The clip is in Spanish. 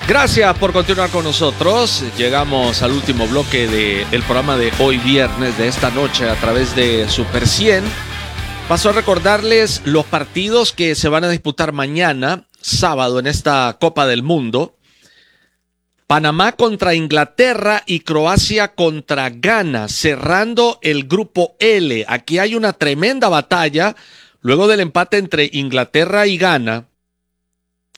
Gracias por continuar con nosotros. Llegamos al último bloque del programa de hoy viernes, de esta noche, a través de Super 100. Paso a recordarles los partidos que se van a disputar mañana, sábado, en esta Copa del Mundo. Panamá contra Inglaterra y Croacia contra Ghana, cerrando el grupo L. Aquí hay una tremenda batalla luego del empate entre Inglaterra y Ghana.